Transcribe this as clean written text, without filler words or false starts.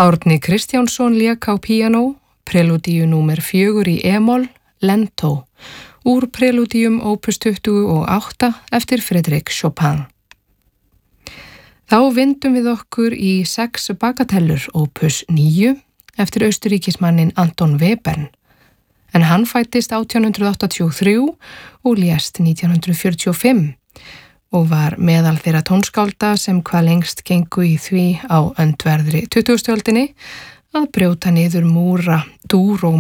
Árni Kristjánsson lék á píanó, prelúdíu númer 4 í e-moll, Lento, úr prelúdíum opus 28 eftir Frédéric Chopin. Þá vindum við okkur í 6 bagatellur opus 9 eftir austurríkismannin Anton Webern, en hann fæddist 1883 og lést 1945 og var meðal þeirra tónskálda sem hvað lengst gengu í því á öndverðri 20. öldinni að brjóta niður múra dúr og